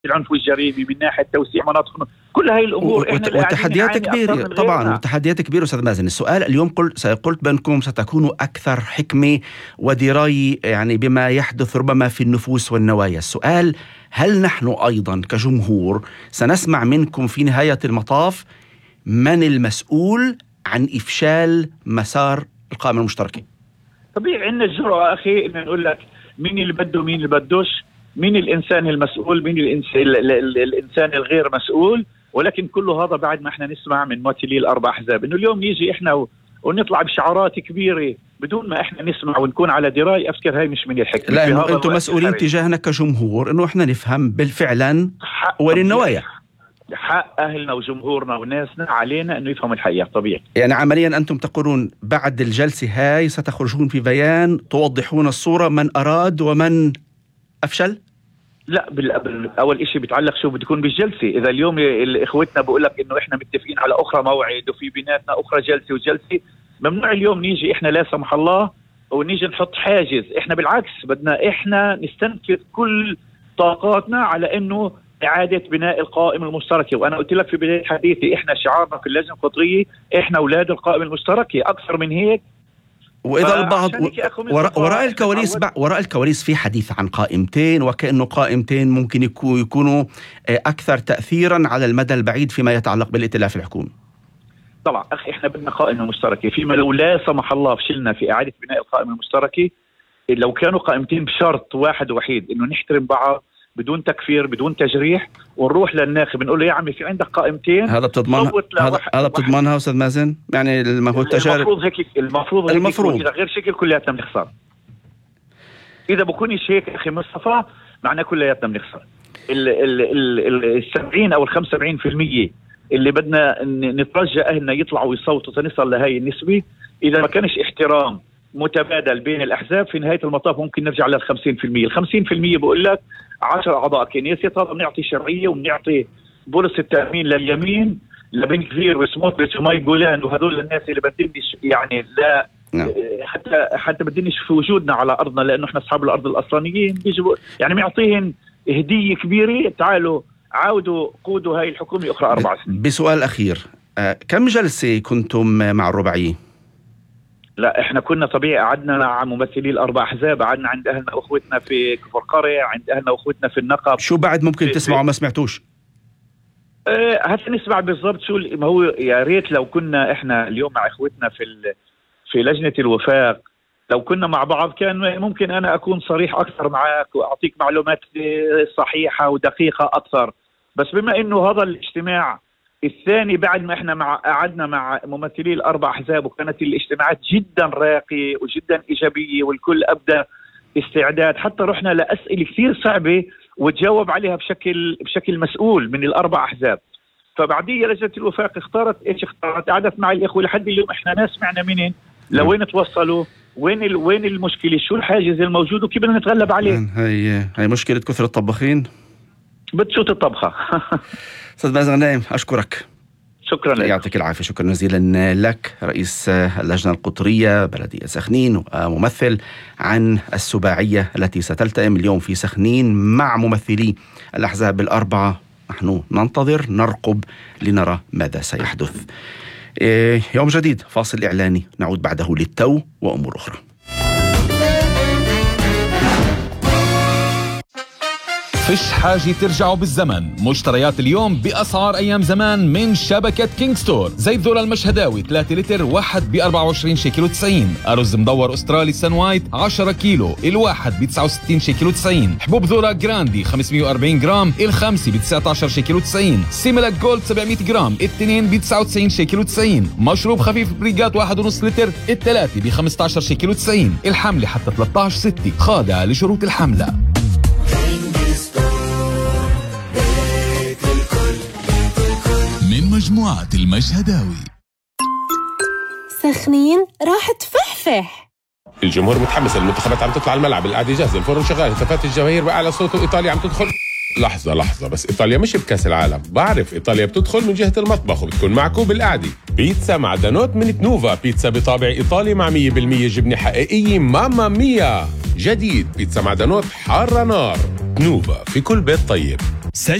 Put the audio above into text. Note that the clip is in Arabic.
العنف والجريمة، من ناحية توسيع مناطق، كل هاي الأمور وتحديات كبيرة طبعا، وتحديات كبيرة أستاذ مازن. السؤال اليوم قلت بأنكم ستكونوا أكثر حكمة ودراية يعني بما يحدث ربما في النفوس والنوايا. السؤال: هل نحن أيضا كجمهور سنسمع منكم في نهاية المطاف من المسؤول عن إفشال مسار القائمة المشتركة؟ طبيعي عندنا الجرأة أخي إن نقول لك مين اللي بده مين اللي بدوش، مين الإنسان المسؤول مين الإنسان الغير مسؤول، ولكن كل هذا بعد ما احنا نسمع من ممثلي الأربع أحزاب. إنه اليوم نيجي احنا ونطلع بشعارات كبيرة بدون ما احنا نسمع ونكون على دراية، أفكر هاي مش من الحكمة. لا، إنه أنتم مسؤولين تجاهنا كجمهور، إنه احنا نفهم بالفعلا وللنوايا. حق أهلنا وجمهورنا وناسنا علينا أنه يفهموا الحقيقة. طبيعي يعني عمليا أنتم تقولون بعد الجلسة هاي ستخرجون في بيان توضحون الصورة، من أراد ومن أفشل؟ لا، أول إشي بيتعلق شو بده يكون بالجلسة. إذا اليوم إخوتنا بقول لك إنه إحنا متفقين على أخرى موعد وفي بيناتنا أخرى جلسة وجلسة، ممنوع اليوم نيجي إحنا لا سمح الله ونيجي نحط حاجز. إحنا بالعكس بدنا إحنا نستنفذ كل طاقاتنا على إنه إعادة بناء القائمة المشتركة. وأنا قلت لك في بداية حديثي إحنا شعارنا في اللجنة القطرية إحنا أولاد القائمة المشتركة، أكثر من هيك. وإذا البعض وراء الكواليس في حديث عن قائمتين، وكأنه قائمتين ممكن يكونوا أكثر تأثيرا على المدى البعيد فيما يتعلق بالائتلاف الحكومي. طبعا أخي إحنا بدنا قائمة مشتركة، فيما لو لا سمح الله فشلنا في إعادة بناء القائمة المشتركة، لو كانوا قائمتين بشرط واحد وحيد إنه نحترم بعض بدون تكفير بدون تجريح، ونروح للناخب نقول له يا عمي في عندك قائمتين، هذا بتضمنها أستاذ مازن؟ يعني ما هو التجارب المفروض إذا غير شكل كلياتنا بنخسر. إذا بكونش هيك أخي مصطفى معنا كلياتنا بنخسر. 70 أو 75% اللي بدنا نترجى أهلنا يطلعوا ويصوتوا تنصل لهاي النسبة. إذا ما كانش احترام متبادل بين الأحزاب في نهاية المطاف ممكن نرجع لل 50%. 50% بقول لك 10 أعضاء كنيسة، هذا بنعطي شرعية وبنعطي بولس التأمين لليمين لبن كبير وسموتريتش وماي جولان وهذول الناس اللي بدنش يعني لا حتى بدنش في وجودنا على أرضنا، لأنه احنا أصحاب الأرض الأصلانيين، بيجوا يعني معطيهم هدية كبيرة، تعالوا عاودوا قودوا هاي الحكومة أخرى 4 سنين. بسؤال أخير، كم جلسة كنتم مع الرباعية؟ لا احنا كنا طبيعي قعدنا مع ممثلي الأربع أحزاب، قعدنا عند أهلنا وأخوتنا في كفر قرية، عند أهلنا وأخوتنا في النقب. شو بعد ممكن تسمعوا ما سمعتوش؟ هات نسمع بالضبط شو ما هو. يا ريت لو كنا احنا اليوم مع اخوتنا في لجنة الوفاق، لو كنا مع بعض كان ممكن أنا أكون صريح أكثر معك وأعطيك معلومات صحيحة ودقيقة أكثر. بس بما إنه هذا الاجتماع الثاني بعد ما احنا قعدنا مع ممثلي الأربع أحزاب، وكانت الاجتماعات جدا راقية وجدا إيجابية والكل أبدأ استعداد، حتى رحنا لأسئلة كثير صعبة وتجاوب عليها بشكل مسؤول من الأربع أحزاب. فبعدية لجنة الوفاق اختارت قعدت مع الإخوة لحد اليوم احنا ناس سمعنا منهم لوين توصلوا، وين المشكلة، شو الحاجز الموجود وكيف بدنا نتغلب عليه. هي مشكلة كثر الطباخين بتشوت الطبخة. أستاذ مازن غنايم أشكرك. شكرا لك. يعطيك العافية. شكرا جزيلا لك، رئيس اللجنة القطرية بلدية سخنين وممثل عن السباعية التي ستلتئم اليوم في سخنين مع ممثلي الأحزاب الأربعة. نحن ننتظر نرقب لنرى ماذا سيحدث. يوم جديد، فاصل إعلاني، نعود بعده للتو وأمور أخرى. فيش حاجة ترجعوا بالزمن، مشتريات اليوم بأسعار أيام زمان من شبكة كينج ستور. زيت ذرة المشهداوي 3 لتر واحد ب24 شيكل و90. أرز مدور أسترالي سان وايت 10 كيلو الواحد ب69 شيكل و90. حبوب ذرة جراندي 540 جرام الخمسة ب19 شيكل و90. سيميلاك جولد 700 جرام التنين ب99 شيكل و90. مشروب خفيف بريقات 1.5 لتر الثلاثة ب15 شيكل و90. الحملة حتى 13/6، خاضعة لشروط الحملة. من مجموعة المشهداوي. سخنين راح تفحفح. الجمهور متحمس، المنتخبات عم تطلع الملعب، القعدة جاهزة، الفرن شغال، هتافات الجماهير بأعلى صوت، وإيطاليا عم تدخل. لحظة بس إيطاليا مش بكأس العالم، بعرف إيطاليا بتدخل من جهة المطبخ وبتكون معكم بالقعدة. بيتزا معدنوت من تنوفا، بيتزا بطابع إيطالي مع 100% جبنة حقيقية، ماما ميا. جديد بيتزا معدنوت حارة نار. تنوفا، في كل بيت طيب.